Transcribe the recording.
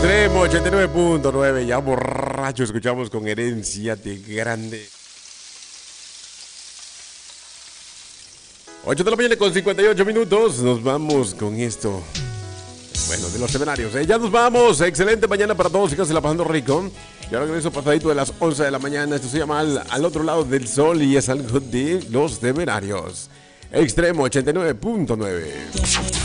Extremo 89.9, ya borracho, escuchamos con Herencia de Grande. 8 de la mañana con 58 minutos, nos vamos con esto. Bueno, de los seminarios, ya nos vamos. Excelente mañana para todos, chicos, se la pasando rico. Ya regreso pasadito de las 11 de la mañana. Esto se llama al otro lado del sol y es algo de los temerarios. Extremo 89.9.